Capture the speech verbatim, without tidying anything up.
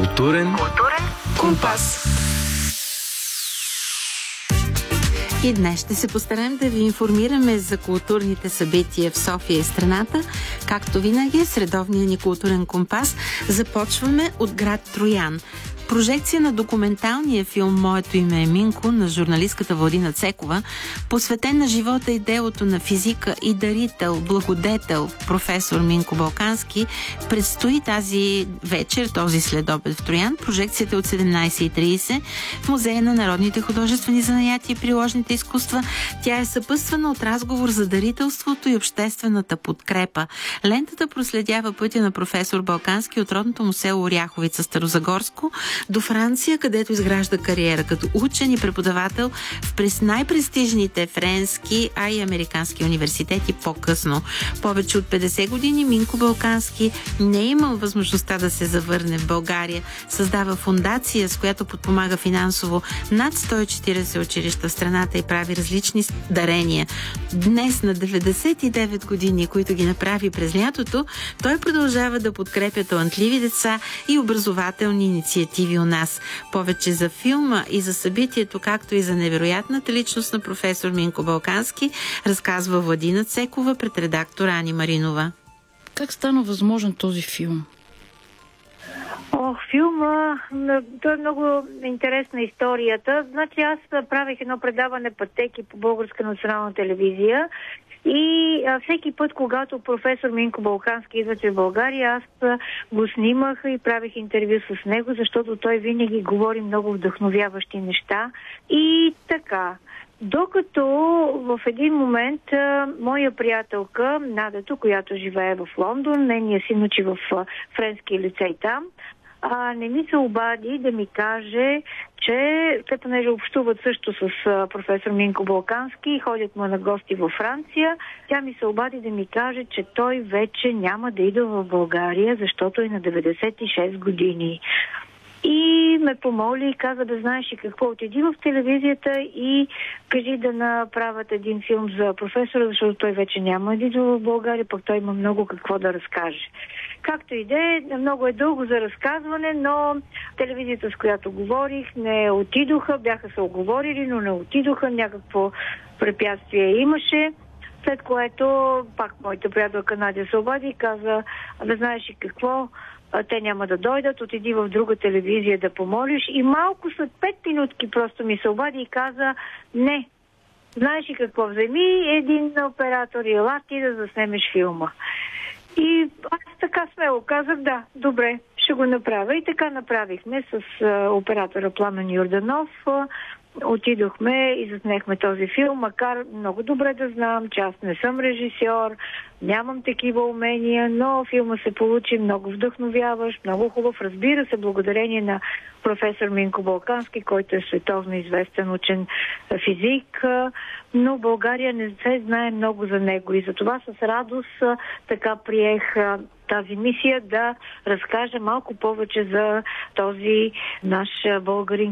Културен, Културен компас. И днес ще се постараем да ви информираме за културните събития в София и страната. Както винаги, с редовния ни културен компас започваме от град Троян. Прожекция на документалния филм «Моето име е Минко» на журналистката Владина Цекова, посветен на живота и делото на физика и дарител, благодетел, професор Минко Балкански, предстои тази вечер, този следобед в Троян. Прожекцията е от седемнайсет и трийсет в Музея на народните художествени занаяти и приложните изкуства. Тя е съпътствана от разговор за дарителството и обществената подкрепа. Лентата проследява пътя на професор Балкански от родното му село Оряховица, Старозагорско, до Франция, където изгражда кариера като учен и преподавател в през най-престижните френски, а и американски университети по-късно. Повече от петдесет години Минко Балкански не е имал възможността да се завърне в България. Създава фондация, с която подпомага финансово над сто и четирийсет училища в страната и прави различни дарения. Днес на деветдесет и девет години, които ги направи през лятото, той продължава да подкрепя талантливи деца и образователни инициативи у нас. Повече за филма и за събитието, както и за невероятната личност на професор Минко Балкански, разказва Владина Цекова пред редактор Ани Маринова. Как стана възможен този филм? О, филма, той е много интересна историята. Значи аз правих едно предаване пътеки по Българска национална телевизия и а, всеки път, когато професор Минко Балкански идваше в България, аз а, го снимах и правих интервю с него, защото той винаги говори много вдъхновяващи неща. И така, докато в един момент а, моя приятелка Надето, която живее в Лондон, нейният син учи в а, френски лицей там, а, не ми се обади да ми каже, че те понеже общуват също с а, професор Минко Балкански и ходят му на гости във Франция, тя ми се обади да ми каже, че той вече няма да идва в България, защото е на деветдесет и шест години. И ме помоли и каза да знаеш и какво, отиди в телевизията и кажи да направят един филм за професора, защото той вече няма да идва в България, пък той има много какво да разкаже. Както и да е, много е дълго за разказване, но телевизията, с която говорих, не отидоха, бяха се оговорили, но не отидоха, някакво препятствие имаше. След което пак моята приятелка Надя се обади и каза, да знаеш и какво, те няма да дойдат, отиди в друга телевизия да помолиш. И малко след пет минутки просто ми се обади и каза, не, знаеш и какво, вземи един оператор и ела ти да заснемеш филма. И аз така смело казах, да, добре, ще го направя. И така направихме с а, оператора Пламен Йорданов. А, отидохме и заснехме този филм, макар много добре да знам, че аз не съм режисьор, нямам такива умения, но филма се получи много вдъхновяващ, много хубав. Разбира се, благодарение на професор Минко Балкански, който е световно известен учен физик, но България не се знае много за него и затова с радост така приех тази мисия да разкажа малко повече за този наш българин,